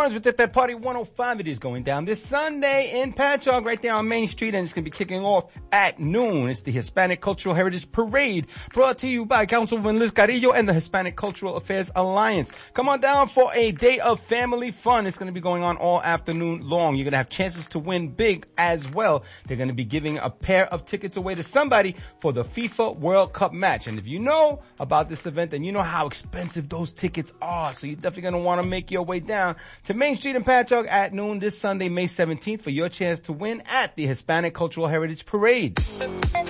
Partners with Tip Party 105. It is going down this Sunday in Patchogue, right there on Main Street, and it's going to be kicking off at noon. It's the Hispanic Cultural Heritage Parade, brought to you by Councilwoman Liz Carrillo and the Hispanic Cultural Affairs Alliance. Come on down for a day of family fun. It's going to be going on all afternoon long. You're going to have chances to win big as well. They're going to be giving a pair of tickets away to somebody for the FIFA World Cup match. And if you know about this event, then you know how expensive those tickets are. So you're definitely going to want to make your way down to Main Street in Patchogue at noon this Sunday, May 17th, for your chance to win at the Hispanic Cultural Heritage Parade.